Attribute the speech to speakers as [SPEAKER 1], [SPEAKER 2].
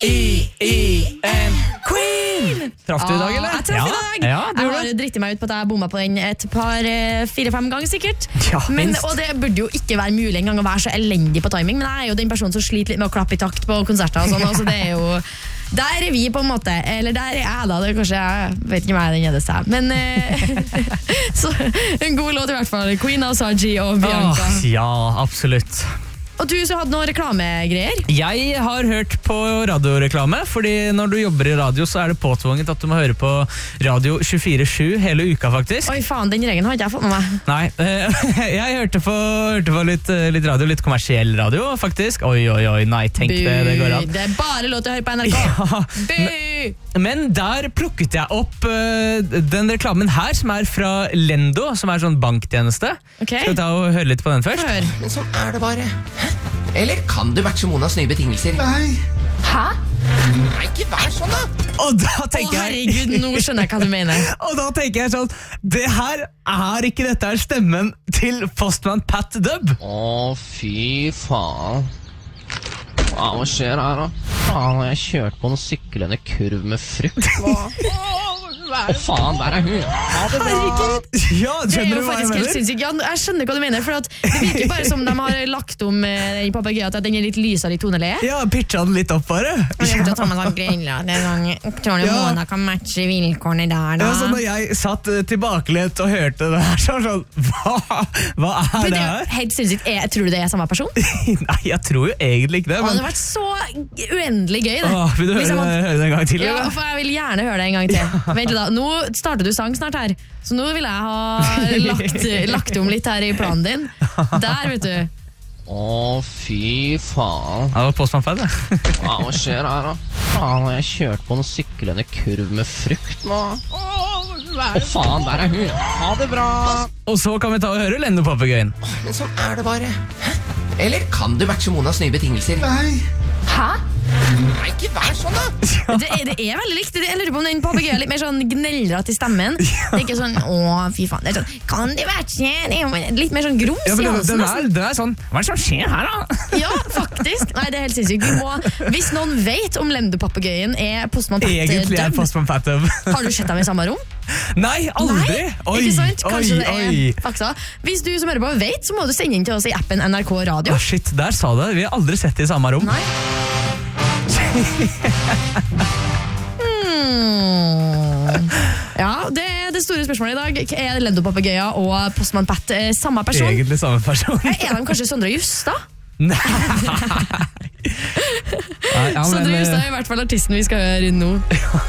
[SPEAKER 1] Q-U-E-E-N Queen! Traff du i dag, eller?
[SPEAKER 2] Jeg traff i dag.
[SPEAKER 1] Ja, du
[SPEAKER 2] Jeg
[SPEAKER 1] gjorde
[SPEAKER 2] har
[SPEAKER 1] det.
[SPEAKER 2] drittet meg ut på at jeg bomma på den et par 4-5 ganger sikkert.
[SPEAKER 1] Ja, minst.
[SPEAKER 2] Og det burde jo ikke være mulig en gang å være så elendig på timing, men jeg er jo den personen som sliter litt med å klappe i takt på konserter og sånn, så det er jo... Der er vi på en måte, eller der er jeg da, det er kanskje, jeg vet ikke om jeg er den eneste, men så, en god låt i hvert fall, Queen av Saji og Bianca.
[SPEAKER 1] Ja, absolutt.
[SPEAKER 2] Og du som hadde noen reklamegreier?
[SPEAKER 1] Jeg har hørt på radioreklame, fordi når du jobber i radio så er det påtvunget at du må høre på radio 24/7 hele uka faktisk.
[SPEAKER 2] Oi faen, den regelen har ikke jeg fått med meg.
[SPEAKER 1] Nei, jeg hørte på litt radio, litt kommersiell radio faktisk. Oi, nei, tenk det går an.
[SPEAKER 2] Det er bare lov til å høre på NRK.
[SPEAKER 1] Ja,
[SPEAKER 2] Bu!
[SPEAKER 1] men der plukket jeg opp den reklamen her, som er fra Lendo, som er sånn banktjeneste.
[SPEAKER 2] Ok.
[SPEAKER 1] Skal vi ta og høre litt på den først?
[SPEAKER 2] Hør.
[SPEAKER 3] Men sånn er det bare. Hæ? Eller kan du matche Monas nye betingelser? Nei.
[SPEAKER 2] Hæ?
[SPEAKER 3] Nei, ikke vær sånn da.
[SPEAKER 1] Og da
[SPEAKER 2] Å
[SPEAKER 1] tenker jeg
[SPEAKER 2] herregud, nå skjønner jeg hva du mener.
[SPEAKER 1] Og da tenker jeg sånn, det her er ikke dette her stemmen til Postman Pat Dub.
[SPEAKER 4] Å, fy faen. Hva skjer her da? Faen, har jeg kjørt på en syklende kurv med frukt? Hva faen, der er hun. Ha det bra.
[SPEAKER 1] Ja,
[SPEAKER 2] Det er
[SPEAKER 1] skjønner
[SPEAKER 2] jo
[SPEAKER 1] du hva jeg
[SPEAKER 2] faktisk helt
[SPEAKER 1] mener?
[SPEAKER 2] sinnssykt. Ja, jeg skjønner hva du mener, for at det virker bare som de har lagt om den papagøya til at den er litt lysere i toneleie.
[SPEAKER 1] Ja, pitcha den litt opp bare.
[SPEAKER 2] Og jeg begynte å ta med sånn grilla. Det er sånn, tror du
[SPEAKER 1] Ja.
[SPEAKER 2] Mona kan matche vilkårene der da?
[SPEAKER 1] Ja, så når jeg satt tilbakelent og hørte det her, så var det sånn, hva er
[SPEAKER 2] Men
[SPEAKER 1] det
[SPEAKER 2] det er
[SPEAKER 1] her?
[SPEAKER 2] jo helt sinnssykt. Tror du det er samme person?
[SPEAKER 1] Nei, jeg tror jo egentlig ikke det,
[SPEAKER 2] Det
[SPEAKER 1] men
[SPEAKER 2] hadde vært så uendelig gøy det.
[SPEAKER 1] vil du
[SPEAKER 2] Hvis jeg
[SPEAKER 1] høre det en gang til?
[SPEAKER 2] Ja,
[SPEAKER 1] eller?
[SPEAKER 2] for jeg vil gjerne høre det en gang til. Vent litt da, nå starter du sang snart her, så nå vil jeg ha lagt om litt her i planen din. Der, vet du.
[SPEAKER 4] Å, fy faen.
[SPEAKER 1] Ja, det var Postman Pat, det.
[SPEAKER 4] Hva skjer her da? Faen, har jeg kjørt på en syklende kurv med frukt nå? Å, faen, der er hun. Ha det bra.
[SPEAKER 1] Og så kan vi ta og høre Lendo-papegøyen.
[SPEAKER 3] Men sånn er det bare. Hæ? Eller kan du matche Monas nye betingelser? Nei.
[SPEAKER 2] Hæ?
[SPEAKER 3] Nei, ikke vær sånn da.
[SPEAKER 2] Det er veldig likt. Jeg lurer på om den papegøyen er litt mer sånn gnellrete i stemmen. Det er ikke sånn, å fy faen, det er sånn, kan du matche? Det er jo litt mer sånn grums
[SPEAKER 1] Ja,
[SPEAKER 2] i
[SPEAKER 1] men
[SPEAKER 2] halsen. nesten.
[SPEAKER 1] den er sånn, hva er det som skjer her da?
[SPEAKER 2] Ja, faktisk. Nei, det er helt sinnssykt. Hvis noen vet om Lendo-papegøyen er Postman Pat
[SPEAKER 1] Egentlig er
[SPEAKER 2] Dub,
[SPEAKER 1] Postman Pat Dub.
[SPEAKER 2] har du sett dem i samme rom?
[SPEAKER 1] Nei, aldri!
[SPEAKER 2] Nei, ikke sant? Kanskje det er
[SPEAKER 1] oi.
[SPEAKER 2] fakta. Hvis du som hører på vet, så må du sende inn til oss i appen NRK Radio.
[SPEAKER 1] Å, shit, der sa du det. Vi har aldri sett det i samme rom.
[SPEAKER 2] Nei. Ja, det er det store spørsmålet i dag. Er Lendo-papegøya og Postman Pat samme person?
[SPEAKER 1] Egentlig samme person.
[SPEAKER 2] Er de kanskje Sondre Justad?
[SPEAKER 1] Nei. Nei, ja,
[SPEAKER 2] Sondre
[SPEAKER 1] men,
[SPEAKER 2] Justad er i hvert fall artisten vi skal høre nå.